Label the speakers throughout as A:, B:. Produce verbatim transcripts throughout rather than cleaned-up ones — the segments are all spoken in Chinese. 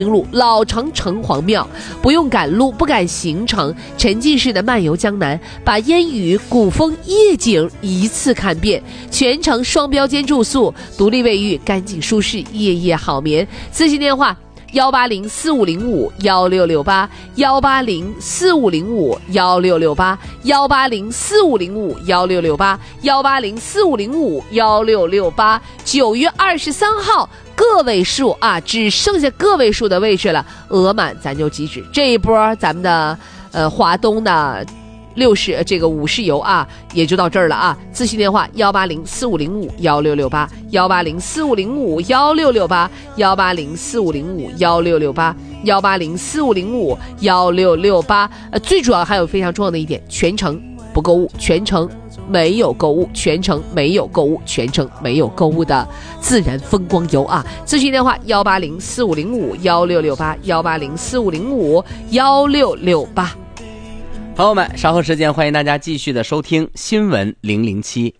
A: 路老城城隍庙，不用赶路，不赶行程，沉浸式的漫游江南，把烟雨、古风、夜景一次看遍。全程双标间住宿，独立卫浴，干净舒适，夜夜好眠。咨询电话：幺八零四五零五幺六六八，幺八零四五零五幺六六八，幺八零四五零五幺六六八，幺八零四五零五幺六六八。九月二十三号。个位数啊，只剩下个位数的位置了，额满咱就即止。这一波咱们的呃华东的六十这个五十游啊，也就到这儿了啊。咨询电话：幺八零四五零五幺六六八，幺八零四五零五幺六六八，幺八零四五零五幺六六八，幺八零四五零五幺六六八。呃，最主要还有非常重要的一点，全程不购物，全程没有购物，全程没有购物，全程没有购物的自然风光游啊！咨询电话：幺八零四五零五幺六六八，幺八零四五零五幺六六八。
B: 朋友们，稍后时间欢迎大家继续的收听新闻零零七。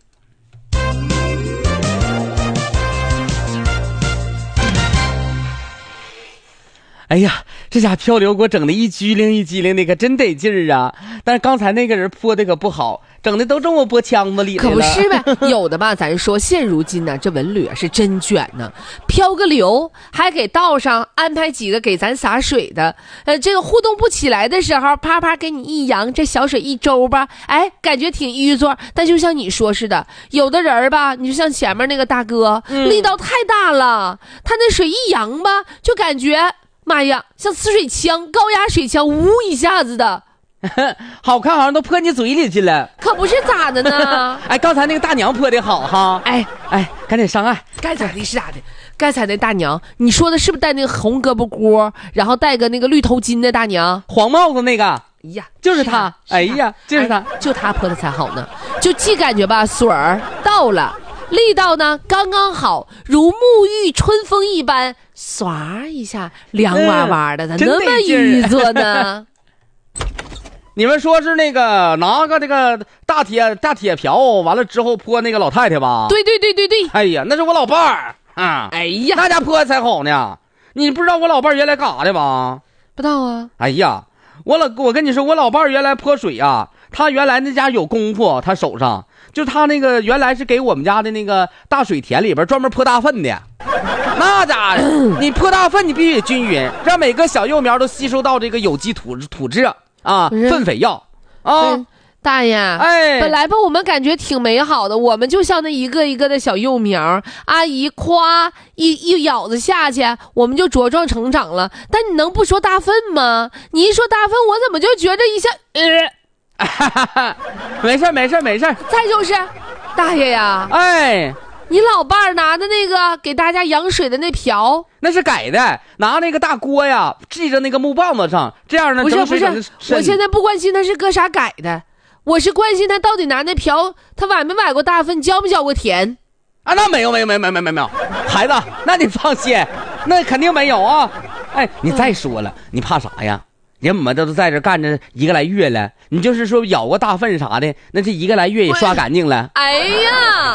B: 哎呀，这家漂流给我整的一激灵一激灵的，可真得劲儿啊！但是刚才那个人泼的可不好，整的都这么拨腔子里了。
A: 可不是呗，有的吧，咱说现如今呢，这文旅啊是真卷呢，漂个流还给道上安排几个给咱洒水的，呃，这个互动不起来的时候，啪啪给你一扬，这小水一周吧，哎，感觉挺淤作。但就像你说似的，有的人吧，你就像前面那个大哥，嗯、力道太大了，他那水一扬吧，就感觉。妈呀，像呲水枪，高压水枪，呜一下子的，
B: 好看，好像都泼你嘴里去了，
A: 可不是咋的呢？
B: 哎，刚才那个大娘泼的好哈，
A: 哎
B: 哎，赶紧上岸。
A: 该咋的是咋的，刚才那大娘，你说的是不是戴那个红胳膊锅，然后戴个那个绿头巾的大娘，
B: 黄帽子那个？
A: 哎呀，
B: 就是她，哎呀，就是她，
A: 就她泼的才好呢，就既感觉吧水儿到了。力道呢刚刚好，如沐浴春风一般，唰一下凉哇哇的，咋、嗯、那么淤作呢？
B: 你们说是那个拿个这个大铁大铁瓢，完了之后泼那个老太太吧？
A: 对对对对对。
B: 哎呀，那是我老伴儿啊！
A: 哎呀，
B: 那家泼才好呢。你不知道我老伴儿原来干啥的吧？
A: 不知道啊。
B: 哎呀，我老我跟你说，我老伴儿原来泼水啊，他原来那家有功夫，他手上。就他那个原来是给我们家的那个大水田里边专门泼大粪的，那家伙你泼大粪你必须得均匀，让每个小幼苗都吸收到这个有机土土质啊，粪肥药啊。
A: 大爷，哎，本来吧我们感觉挺美好的，我们就像那一个一个的小幼苗，阿姨夸一一咬子下去，我们就茁壮成长了。但你能不说大粪吗？你一说大粪，我怎么就觉着一下呃。
B: 没事没事没事。
A: 再就是大爷呀，
B: 哎，
A: 你老伴儿拿的那个给大家养水的那瓢，
B: 那是改的，拿那个大锅呀系着那个木棒子上，这样呢。
A: 不是不是，我现在不关心他是搁啥改的，我是关心他到底拿那瓢他崴没崴过大粪，浇没浇过田
B: 啊？那没有没有没有没有没有没有，孩子，那你放心，那肯定没有啊。哎，你再说了，嗯、你怕啥呀？人我们都在这干着一个来月了，你就是说咬过大粪啥的，那这一个来月也刷干净了。
A: 哎呀，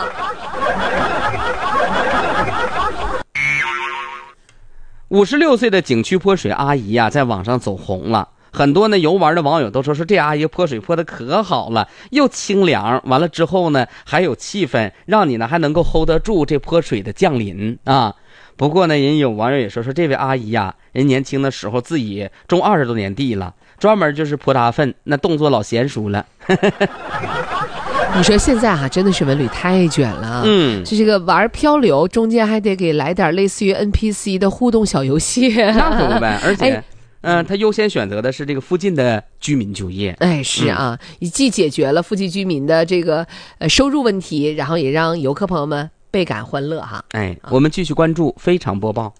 B: 五十六岁的景区泼水阿姨呀、啊，在网上走红了，很多呢游玩的网友都说说这阿姨泼水泼的可好了，又清凉，完了之后呢还有气氛，让你呢还能够 hold 得住这泼水的降临啊。不过呢，人有网友也说说这位阿姨呀、啊，人年轻的时候自己种二十多年地了，专门就是泼大粪，那动作老娴熟了。
A: 你说现在哈、啊，真的是文旅太卷了，嗯，就这个玩漂流，中间还得给来点类似于 N P C 的互动小游戏，
B: 那可不呗。而且，哎、嗯，他优先选择的是这个附近的居民就业。
A: 哎，是啊，嗯、既解决了附近居民的这个呃收入问题，然后也让游客朋友们倍感欢乐哈。
B: 哎，我们继续关注非常播报。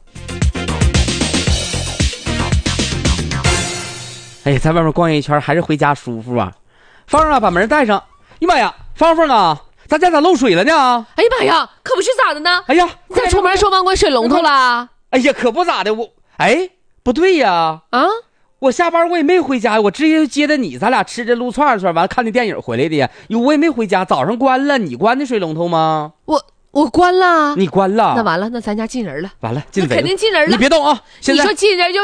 B: 哎，在外面逛一圈还是回家舒服啊。芳芳啊，把门带上。哎呀妈呀，芳芳啊，咱家咋漏水了呢？
A: 哎呀妈呀，可不是咋的呢？
B: 哎呀，
A: 你咋出门时候忘关水龙头了？
B: 哎呀，可不咋的，我哎不对呀啊！我下班我也没回家，我直接接的你，咱俩吃着撸串串，完了看那电影回来的呀。我也没回家，早上关了，你关的水龙头吗？
A: 我我关了。
B: 你关了？
A: 那完了，那咱家进人了。
B: 完了，进贼了，
A: 肯定进人了。
B: 你别动啊！现在
A: 你说进人就